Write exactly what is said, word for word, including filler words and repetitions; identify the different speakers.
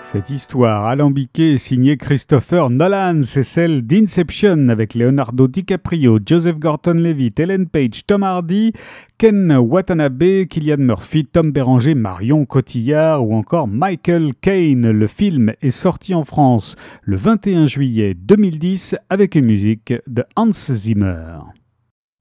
Speaker 1: Cette histoire alambiquée est signée Christopher Nolan, c'est celle d'Inception avec Leonardo DiCaprio, Joseph Gordon-Levitt, Ellen Page, Tom Hardy, Ken Watanabe, Cillian Murphy, Tom Béranger, Marion Cotillard ou encore Michael Caine. Le film est sorti en France le vingt et un juillet deux mille dix avec une musique de Hans Zimmer.